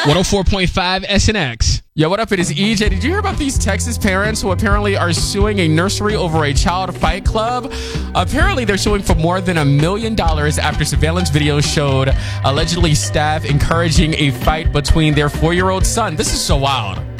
104.5 SNX. Yo, what up? It is EJ. Did you hear about these Texas parents who apparently are suing a nursery over a child fight club? Apparently, they're suing for more than $1 million after surveillance video showed allegedly staff encouraging a fight between their 4-year-old son. This is so wild.